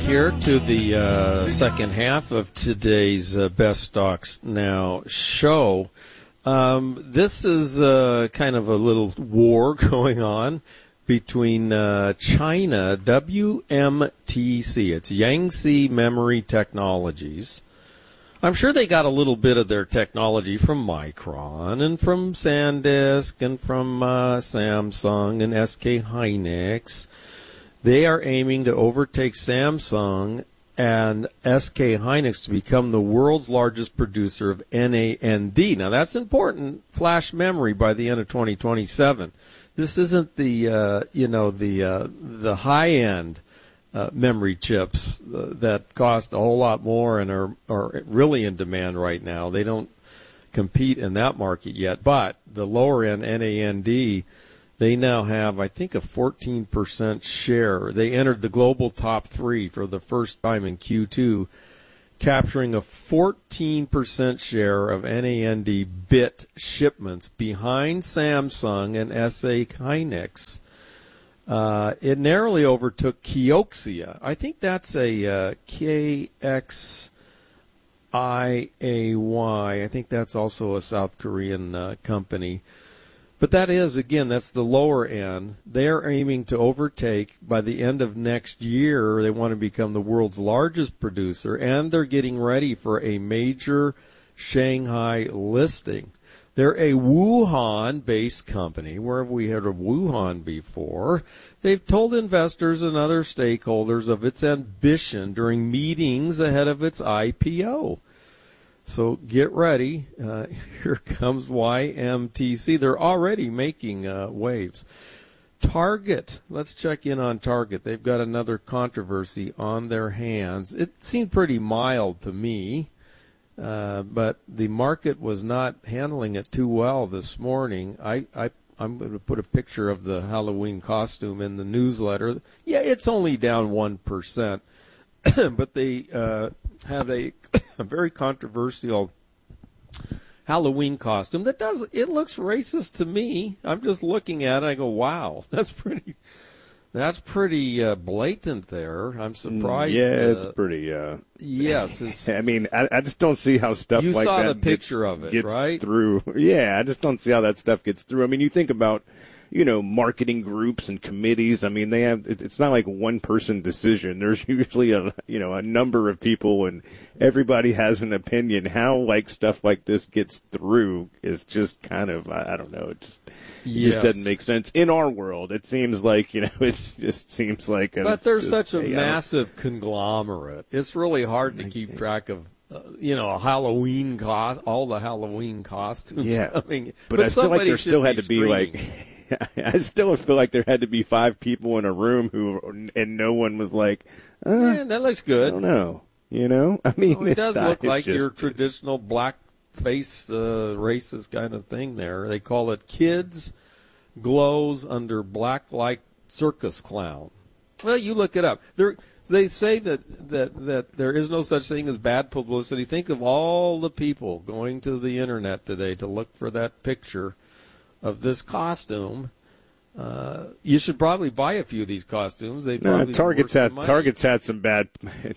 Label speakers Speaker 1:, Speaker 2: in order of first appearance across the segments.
Speaker 1: here to the second half of today's Best Stocks Now show. This is kind of a little war going on between China, WMTC. It's Yangtze Memory Technologies. I'm sure they got a little bit of their technology from Micron and from SanDisk and from Samsung and SK Hynix. They are aiming to overtake Samsung and SK Hynix to become the world's largest producer of NAND. Now, that's important, flash memory, by the end of 2027. This isn't the high-end memory chips that cost a whole lot more and are really in demand right now. They don't compete in that market yet. But the lower-end NAND, they now have, I think, a 14% share. They entered the global top three for the first time in Q2, capturing a 14% share of NAND bit shipments behind Samsung and SK Hynix. It narrowly overtook Kioxia. I think that's a KXIAY. I think that's also a South Korean company. But that is, again, that's the lower end. They're aiming to overtake, by the end of next year, they want to become the world's largest producer, and they're getting ready for a major Shanghai listing. They're a Wuhan-based company. Where have we heard of Wuhan before? They've told investors and other stakeholders of its ambition during meetings ahead of its IPO. So get ready. Here comes YMTC. They're already making waves. Target. Let's check in on Target. They've got another controversy on their hands. It seemed pretty mild to me, but the market was not handling it too well this morning. I'm going to put a picture of the Halloween costume in the newsletter. Yeah, it's only down 1%, but they have a very controversial Halloween costume it looks racist to me. I'm just looking at it. I go, wow, that's pretty blatant there. I'm surprised.
Speaker 2: Yeah, it's pretty.
Speaker 1: Yes, it's.
Speaker 2: I mean, I just don't see how stuff like that.
Speaker 1: You saw the picture of it,
Speaker 2: gets
Speaker 1: right?
Speaker 2: Through. Yeah, I just don't see how that stuff gets through. I mean, you think about, marketing groups and committees. I mean, it's not like one person decision. There's usually a number of people, and everybody has an opinion. How stuff like this gets through is just kind of, I don't know. It just doesn't make sense in our world. It seems like, it just seems like.
Speaker 1: But there's such a massive conglomerate. It's really hard to keep track of. A Halloween all the Halloween costumes.
Speaker 2: Yeah,
Speaker 1: coming.
Speaker 2: But I feel like there still had to be I still feel like there had to be 5 people in a room and no one was like,
Speaker 1: yeah, that looks good.
Speaker 2: I don't know. I mean,
Speaker 1: it does look like your traditional black face racist kind of thing there. They call it kids glows under black like circus clown. Well, you look it up. They say that there is no such thing as bad publicity. Think of all the people going to the internet today to look for that picture of this costume. You should probably buy a few of these costumes.
Speaker 2: Target's had some bad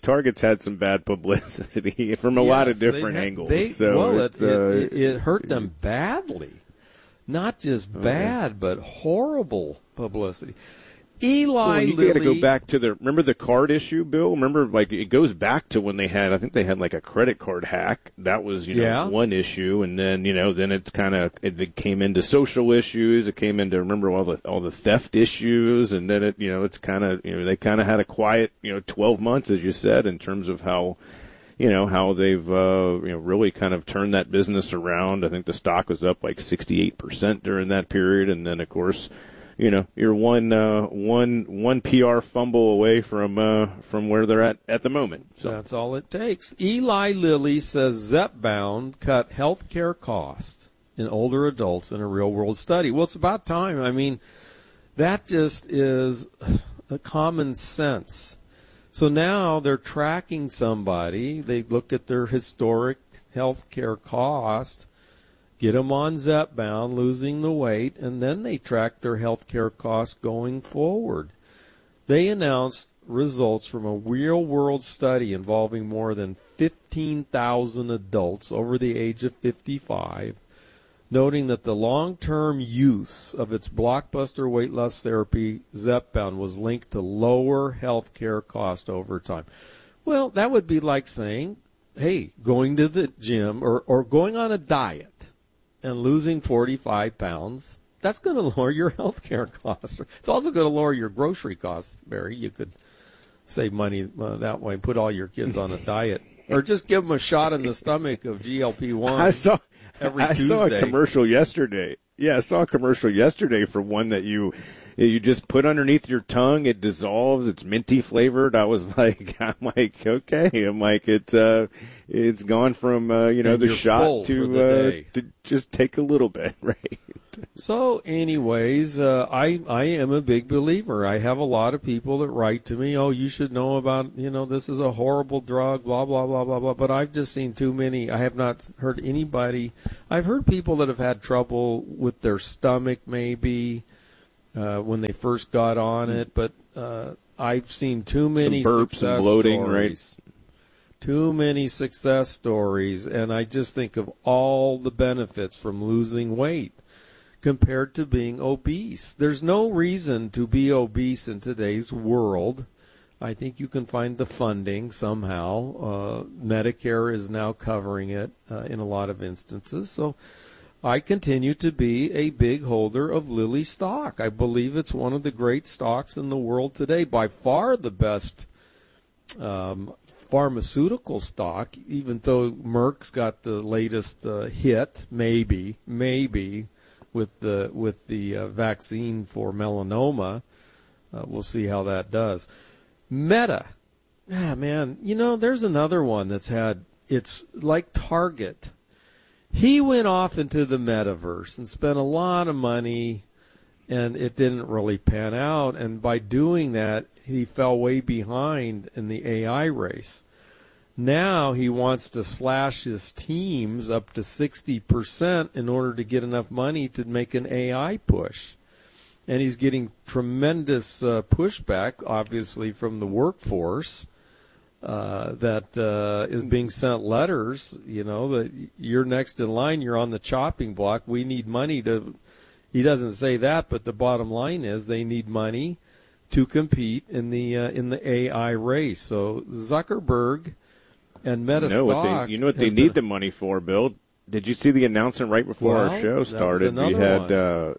Speaker 2: publicity from a lot of different angles.
Speaker 1: It hurt them badly. Not just bad, but horrible publicity. Eli
Speaker 2: you
Speaker 1: Lilly.
Speaker 2: got to go back to remember the card issue, Bill? Remember, it goes back to when they had a credit card hack. That was, one issue. And then, then it's it came into social issues. It came into, remember, all the theft issues. And then it's they had a quiet, 12 months, as you said, in terms of how they've, really kind of turned that business around. I think the stock was up 68% during that period. And then, of course, you're one PR fumble away from where they're at the moment. So
Speaker 1: that's all it takes. Eli Lilly says Zepbound cut healthcare costs in older adults in a real-world study. Well, it's about time. I mean, that just is a common sense. So now they're tracking somebody. They look at their historic healthcare cost, get them on Zepbound, losing the weight, and then they track their health care costs going forward. They announced results from a real-world study involving more than 15,000 adults over the age of 55, noting that the long-term use of its blockbuster weight loss therapy, Zepbound, was linked to lower health care cost over time. Well, that would be like saying, hey, going to the gym or going on a diet and losing 45 pounds, that's going to lower your health care costs. It's also going to lower your grocery costs, Barry. You could save money that way, put all your kids on a diet, or just give them a shot in the stomach of GLP-1. I saw
Speaker 2: a commercial yesterday. Yeah, I saw a commercial yesterday for one that you just put underneath your tongue. It dissolves. It's minty flavored. I'm like, okay. It's gone from the shot to just take a little bit, right?
Speaker 1: So, anyways, I am a big believer. I have a lot of people that write to me, oh, you should know about, this is a horrible drug, blah, blah, blah, blah, blah. But I've just seen too many. I have not heard anybody. I've heard people that have had trouble with their stomach maybe when they first got on it. But I've seen too many
Speaker 2: some burps
Speaker 1: success
Speaker 2: and bloating,
Speaker 1: stories. Right? Too many success stories. And I just think of all the benefits from losing weight compared to being obese. There's no reason to be obese in today's world. I think you can find the funding somehow. Medicare is now covering it in a lot of instances. So I continue to be a big holder of Lilly stock. I believe it's one of the great stocks in the world today. By far the best pharmaceutical stock, even though Merck's got the latest hit, maybe, with the vaccine for melanoma. We'll see how that does. Meta. Man, there's another one it's like Target. He went off into the metaverse and spent a lot of money, and it didn't really pan out. And by doing that, he fell way behind in the AI race. Now he wants to slash his teams up to 60% in order to get enough money to make an AI push. And he's getting tremendous pushback, obviously, from the workforce that is being sent letters, that you're next in line, you're on the chopping block. We need money to – he doesn't say that, but the bottom line is they need money to compete in the AI race. So Zuckerberg – and Meta stock.
Speaker 2: You know what they need the money for, Bill? Did you see the announcement right before our show started? We had the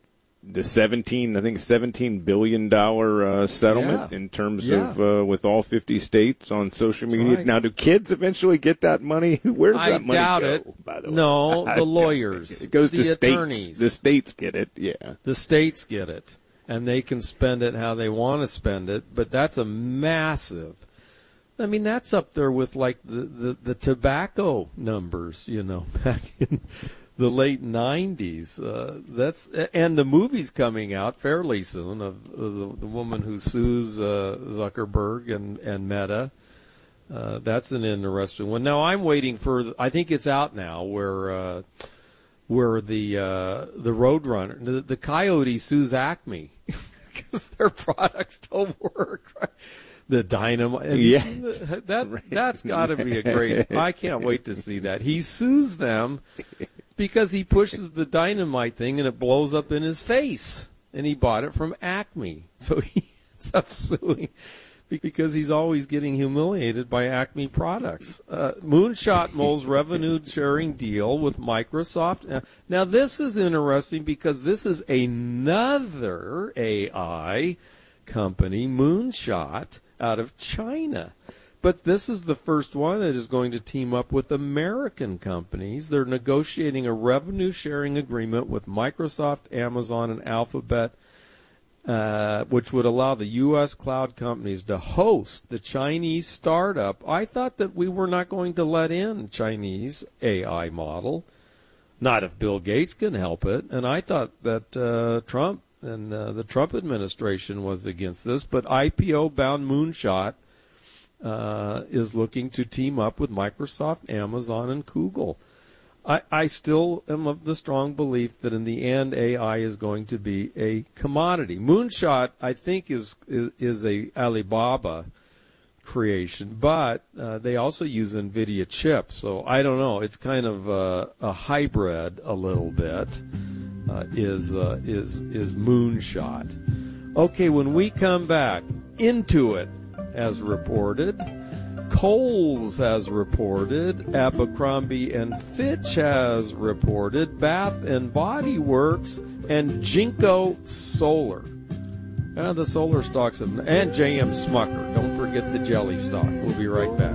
Speaker 2: $17 billion settlement in terms of with all 50 states on social media. Right. Now, do kids eventually get that money? Where does that money go?
Speaker 1: I doubt it.
Speaker 2: By the way,
Speaker 1: no, the lawyers.
Speaker 2: It goes to
Speaker 1: attorneys.
Speaker 2: States. The states get it. Yeah,
Speaker 1: the states get it, and they can spend it how they want to spend it. But that's a massive. I mean, that's up there with like the tobacco numbers, back in the late 90s. And the movie's coming out fairly soon of the woman who sues Zuckerberg and Meta. That's an interesting one. Now I'm waiting for. I think it's out now where the Roadrunner, the Coyote sues Acme because their products don't work. Right? The dynamite. That's got to be a great. I can't wait to see that. He sues them because he pushes the dynamite thing and it blows up in his face. And he bought it from Acme. So he ends up suing because he's always getting humiliated by Acme products. Moonshot Mole's revenue sharing deal with Microsoft. Now this is interesting because this is another AI company, Moonshot, out of China. But this is the first one that is going to team up with American companies. They're negotiating a revenue-sharing agreement with Microsoft, Amazon, and Alphabet, which would allow the U.S. cloud companies to host the Chinese startup. I thought that we were not going to let in Chinese AI model, not if Bill Gates can help it. And I thought that Trump and the Trump administration was against this, but IPO-bound Moonshot is looking to team up with Microsoft, Amazon, and Google. I still am of the strong belief that in the end, AI is going to be a commodity. Moonshot, I think, is a Alibaba creation, but they also use NVIDIA chips. So I don't know. It's kind of a hybrid a little bit. Is Moonshot. Okay, when we come back, Intuit has reported, Kohl's has reported, Abercrombie and Fitch has reported, Bath and Body Works, and Jinko Solar. The solar stocks have, and J.M. Smucker. Don't forget the jelly stock. We'll be right back.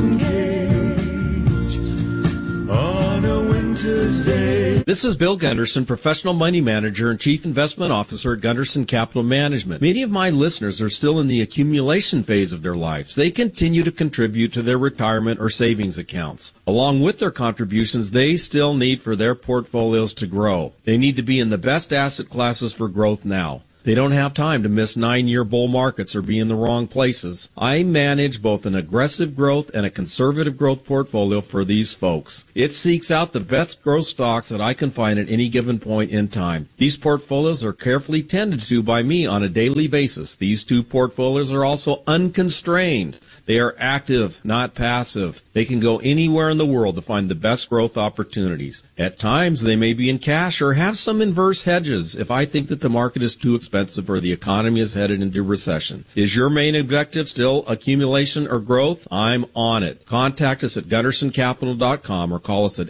Speaker 3: On a winter's day.
Speaker 4: This is Bill Gunderson, Professional Money Manager and Chief Investment Officer at Gunderson Capital Management. Many of my listeners are still in the accumulation phase of their lives. They continue to contribute to their retirement or savings accounts. Along with their contributions, they still need for their portfolios to grow. They need to be in the best asset classes for growth now. They don't have time to miss 9-year bull markets or be in the wrong places. I manage both an aggressive growth and a conservative growth portfolio for these folks. It seeks out the best growth stocks that I can find at any given point in time. These portfolios are carefully tended to by me on a daily basis. These two portfolios are also unconstrained. They are active, not passive. They can go anywhere in the world to find the best growth opportunities. At times, they may be in cash or have some inverse hedges if I think that the market is too expensive or the economy is headed into recession. Is your main objective still accumulation or growth? I'm on it. Contact us at GundersonCapital.com or call us at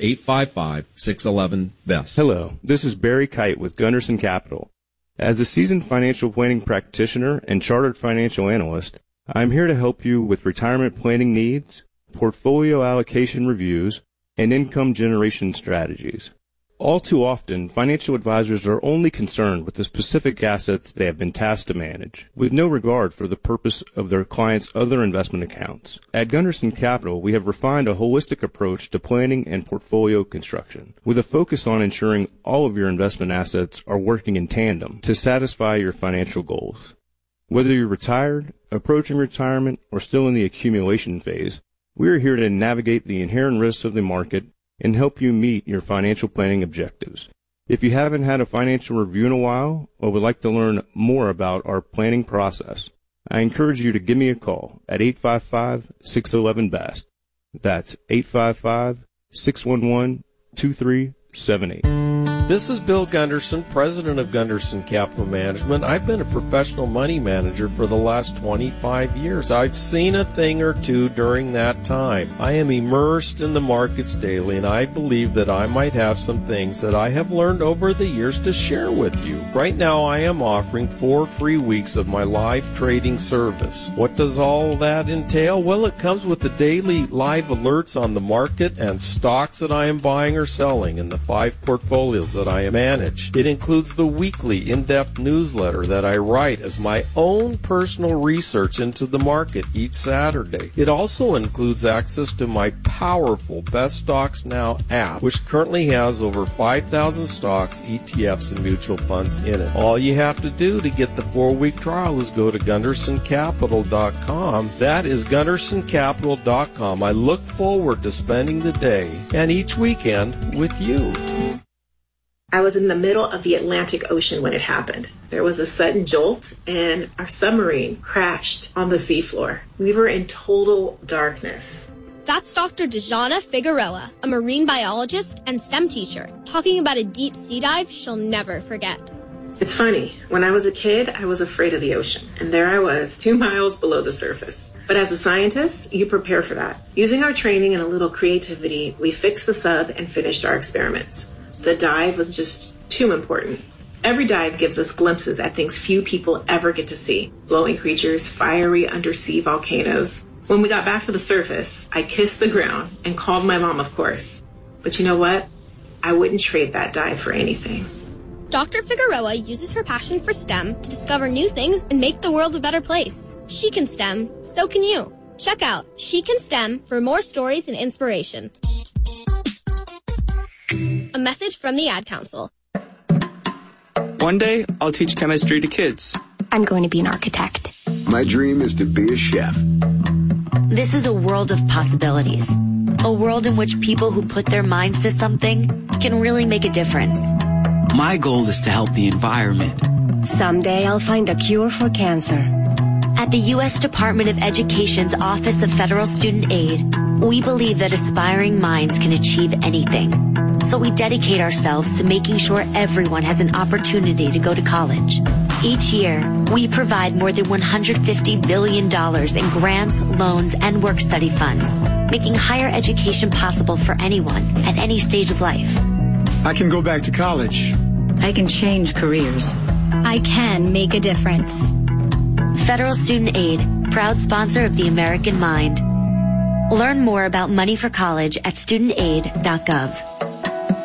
Speaker 4: 855-611-BEST.
Speaker 5: Hello, this is Barry Kite with Gunderson Capital. As a seasoned financial planning practitioner and chartered financial analyst, I'm here to help you with retirement planning needs, portfolio allocation reviews, and income generation strategies. All too often, financial advisors are only concerned with the specific assets they have been tasked to manage, with no regard for the purpose of their clients' other investment accounts. At Gunderson Capital, we have refined a holistic approach to planning and portfolio construction, with a focus on ensuring all of your investment assets are working in tandem to satisfy your financial goals. Whether you're retired, approaching retirement, or still in the accumulation phase, we are here to navigate the inherent risks of the market and help you meet your financial planning objectives. If you haven't had a financial review in a while or would like to learn more about our planning process, I encourage you to give me a call at 855-611-BEST. That's 855-611-2378.
Speaker 1: This is Bill Gunderson, president of Gunderson Capital Management. I've been a professional money manager for the last 25 years. I've seen a thing or two during that time. I am immersed in the markets daily, and I believe that I might have some things that I have learned over the years to share with you. Right now, I am offering 4 free weeks of my live trading service. What does all that entail? Well, it comes with the daily live alerts on the market and stocks that I am buying or selling in the 5 portfolios that I manage. It includes the weekly in-depth newsletter that I write as my own personal research into the market each Saturday. It also includes access to my powerful Best Stocks Now app, which currently has over 5,000 stocks, ETFs, and mutual funds in it. All you have to do to get the 4-week trial is go to GundersonCapital.com. That is GundersonCapital.com. I look forward to spending the day and each weekend with you.
Speaker 6: I was in the middle of the Atlantic Ocean when it happened. There was a sudden jolt, and our submarine crashed on the seafloor. We were in total darkness.
Speaker 7: That's Dr. Dejana Figueroa, a marine biologist and STEM teacher, talking about a deep sea dive she'll never forget.
Speaker 6: It's funny, when I was a kid, I was afraid of the ocean, and there I was, 2 miles below the surface. But as a scientist, you prepare for that. Using our training and a little creativity, we fixed the sub and finished our experiments. The dive was just too important. Every dive gives us glimpses at things few people ever get to see. Glowing creatures, fiery undersea volcanoes. When we got back to the surface, I kissed the ground and called my mom, of course. But you know what? I wouldn't trade that dive for anything.
Speaker 7: Dr. Figueroa uses her passion for STEM to discover new things and make the world a better place. She can STEM, so can you. Check out She Can STEM for more stories and inspiration. A message from the Ad Council.
Speaker 8: One day, I'll teach chemistry to kids.
Speaker 9: I'm going to be an architect.
Speaker 10: My dream is to be a chef.
Speaker 9: This is a world of possibilities. A world in which people who put their minds to something can really make a difference.
Speaker 11: My goal is to help the environment.
Speaker 12: Someday I'll find a cure for cancer.
Speaker 9: At the U.S. Department of Education's Office of Federal Student Aid, we believe that aspiring minds can achieve anything. So we dedicate ourselves to making sure everyone has an opportunity to go to college. Each year, we provide more than $150 billion in grants, loans, and work-study funds, making higher education possible for anyone at any stage of life.
Speaker 11: I can go back to college.
Speaker 12: I can change careers.
Speaker 13: I can make a difference.
Speaker 9: Federal Student Aid, proud sponsor of the American Mind. Learn more about money for college at studentaid.gov.